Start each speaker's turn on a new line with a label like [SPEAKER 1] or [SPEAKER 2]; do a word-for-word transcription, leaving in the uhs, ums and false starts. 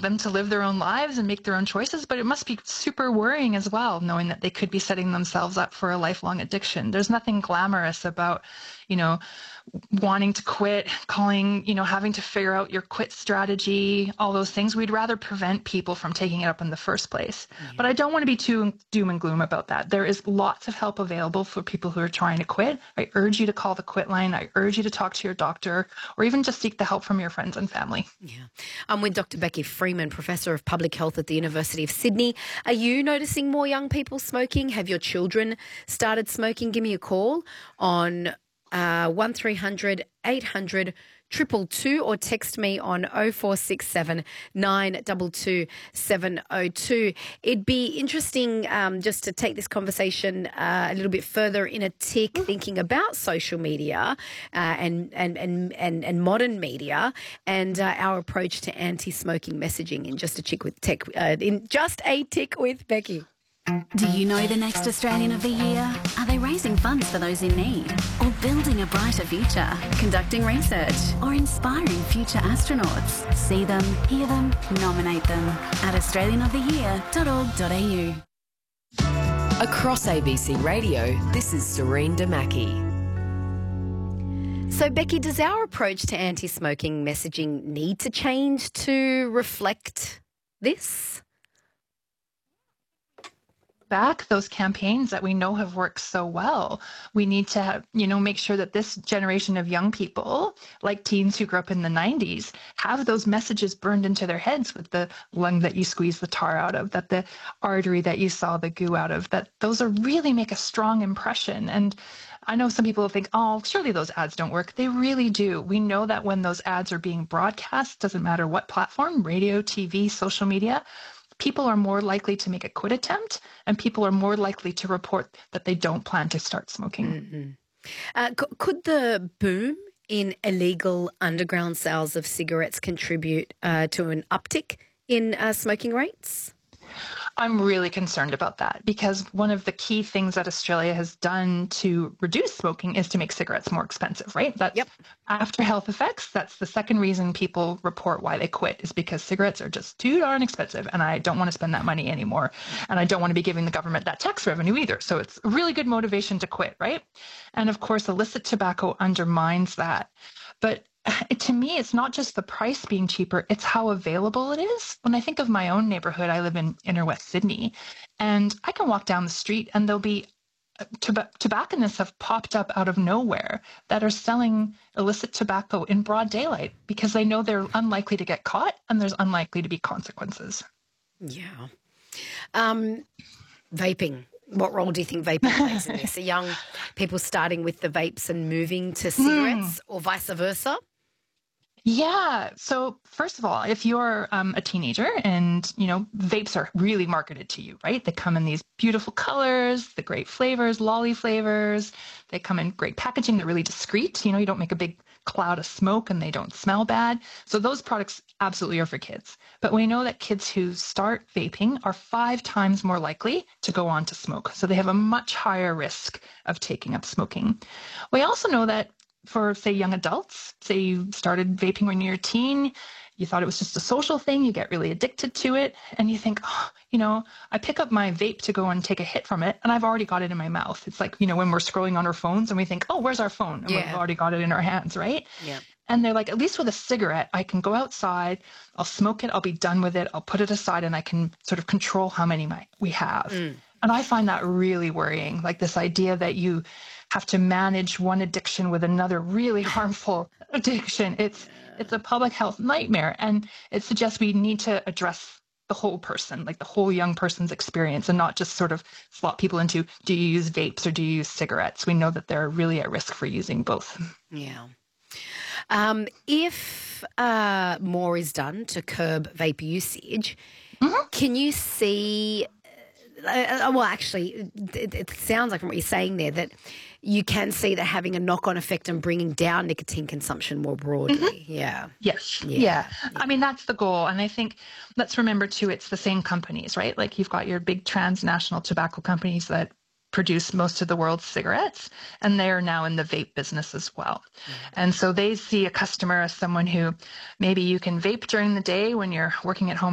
[SPEAKER 1] them to live their own lives and make their own choices, but it must be super worrying as well, knowing that they could be setting themselves up for a lifelong addiction. There's nothing glamorous about, you know, wanting to quit, calling, you know, having to figure out your quit strategy, all those things. We'd rather prevent people from taking it up in the first place. Yeah. But I don't want to be too doom and gloom about that. There is lots of help available for people who are trying to quit. I urge you to call the Quit line. I urge you to talk to your doctor, or even just seek the help from your friends and family.
[SPEAKER 2] Yeah. I'm with Doctor Becky Freeman, Professor of Public Health at the University of Sydney. Are you noticing more young people smoking? Have your children started smoking? Give me a call on Uh, one three hundred eight hundred two two two or text me on oh four six seven nine two two seven oh two. It'd be interesting um, just to take this conversation uh, a little bit further in a tick, thinking about social media uh, and, and, and, and, and modern media and uh, our approach to anti-smoking messaging in just a tick with tech, uh, in just a tick with Becky.
[SPEAKER 3] Do you know the next Australian of the Year? Are they raising funds for those in need? Or building a brighter future? Conducting research? Or inspiring future astronauts? See them, hear them, nominate them at australian of the year dot org dot a u.
[SPEAKER 4] Across A B C Radio, this is Serene Damaki.
[SPEAKER 2] So, Becky, does our approach to anti-smoking messaging need to change to reflect this?
[SPEAKER 1] Back those campaigns that we know have worked so well. We need to, have, you know, make sure that this generation of young people, like teens who grew up in the nineties, have those messages burned into their heads with the lung that you squeeze the tar out of, that the artery that you saw the goo out of, that those are really make a strong impression. And I know some people think, oh, surely those ads don't work. They really do. We know that when those ads are being broadcast, doesn't matter what platform, radio, T V, social media, people are more likely to make a quit attempt, and people are more likely to report that they don't plan to start smoking.
[SPEAKER 2] Mm-hmm. Uh, c- could the boom in illegal underground sales of cigarettes contribute uh, to an uptick in uh, smoking rates?
[SPEAKER 1] I'm really concerned about that, because one of the key things that Australia has done to reduce smoking is to make cigarettes more expensive, right? That's
[SPEAKER 2] yep.
[SPEAKER 1] After health effects, that's the second reason people report why they quit, is because cigarettes are just too darn expensive, and I don't want to spend that money anymore, and I don't want to be giving the government that tax revenue either. So it's a really good motivation to quit, right? And of course, illicit tobacco undermines that. But to me, it's not just the price being cheaper, it's how available it is. When I think of my own neighborhood, I live in inner West Sydney, and I can walk down the street and there'll be tob- tobacconists have popped up out of nowhere that are selling illicit tobacco in broad daylight because they know they're unlikely to get caught and there's unlikely to be consequences.
[SPEAKER 2] Yeah. Um, vaping. What role do you think vaping plays in this? Are young people starting with the vapes and moving to cigarettes mm. or vice versa?
[SPEAKER 1] Yeah. So first of all, if you're um, a teenager and, you know, vapes are really marketed to you, right? They come in these beautiful colors, the great flavors, lolly flavors. They come in great packaging. They're really discreet. You know, you don't make a big cloud of smoke and they don't smell bad. So those products absolutely are for kids. But we know that kids who start vaping are five times more likely to go on to smoke. So they have a much higher risk of taking up smoking. We also know that for, say, young adults, say you started vaping when you were a teen, you thought it was just a social thing, you get really addicted to it, and you think, oh, you know, I pick up my vape to go and take a hit from it, and I've already got it in my mouth. It's like, you know, when we're scrolling on our phones and we think, oh, where's our phone? And
[SPEAKER 2] yeah.
[SPEAKER 1] we've already got it in our hands, right?
[SPEAKER 2] Yeah.
[SPEAKER 1] And they're like, at least with a cigarette, I can go outside, I'll smoke it, I'll be done with it, I'll put it aside, and I can sort of control how many my, we have. Mm. And I find that really worrying, like this idea that you have to manage one addiction with another really harmful addiction. It's it's a public health nightmare, and it suggests we need to address the whole person, like the whole young person's experience, and not just sort of slot people into, do you use vapes or do you use cigarettes? We know that they're really at risk for using both.
[SPEAKER 2] Yeah. Um, if uh, more is done to curb vape usage, mm-hmm. can you see... Uh, well, actually, it, it sounds like from what you're saying there that you can see that having a knock-on effect and bringing down nicotine consumption more broadly. Mm-hmm. Yeah.
[SPEAKER 1] Yes.
[SPEAKER 2] Yeah.
[SPEAKER 1] Yeah. yeah. I mean, that's the goal. And I think let's remember, too, it's the same companies, right? Like you've got your big transnational tobacco companies that produce most of the world's cigarettes, and they are now in the vape business as well. Mm-hmm. And so they see a customer as someone who maybe you can vape during the day when you're working at home